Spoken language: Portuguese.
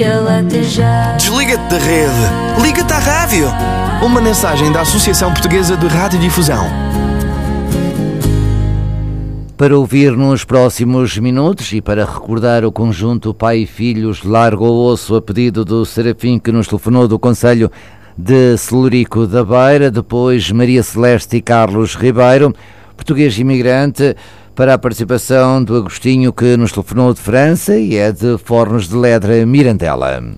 ele até já. Desliga-te da rede. Liga-te à rádio. Uma mensagem da Associação Portuguesa de Radiodifusão. Para ouvir nos próximos minutos e para recordar o conjunto Pai e Filhos Largo o Osso, a pedido do Serafim, que nos telefonou do concelho de Celurico da Beira, depois Maria Celeste e Carlos Ribeiro, português imigrante, para a participação do Agostinho, que nos telefonou de França e é de Fornos de Ledra, Mirandela.